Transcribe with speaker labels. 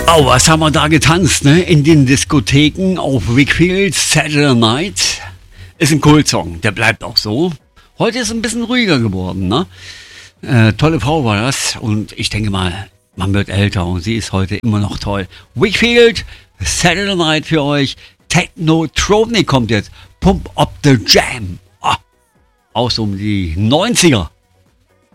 Speaker 1: Oh, was haben wir da getanzt, ne? In den Diskotheken auf Wakefield, Saturday Night. Ist ein Kultsong, der bleibt auch so. Heute ist es ein bisschen ruhiger geworden, ne? Tolle Frau war das und ich denke mal, man wird älter und sie ist heute immer noch toll. Wakefield, Saturday Night für euch. Technotronic kommt jetzt. Pump Up the Jam. Aus um die 90er.